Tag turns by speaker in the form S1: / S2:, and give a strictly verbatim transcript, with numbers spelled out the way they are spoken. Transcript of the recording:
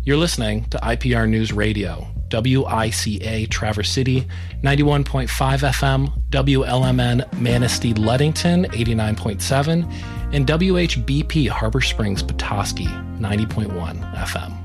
S1: You're listening to I P R News Radio, W I C A Traverse City, ninety-one point five F M, W L M N Manistee Ludington, eighty-nine point seven, and W H B P Harbor Springs Petoskey, ninety point one F M.